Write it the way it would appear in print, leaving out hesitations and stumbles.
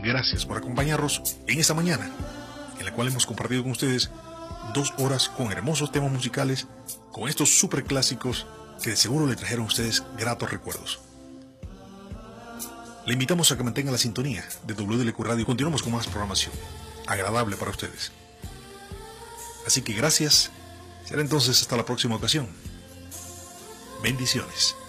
Gracias por acompañarnos en esta mañana, en la cual hemos compartido con ustedes 2 horas con hermosos temas musicales, con estos super clásicos que de seguro le trajeron a ustedes gratos recuerdos. Le invitamos a que mantenga la sintonía de WLQ Radio y continuamos con más programación agradable para ustedes. Así que gracias. Será entonces hasta la próxima ocasión. Bendiciones.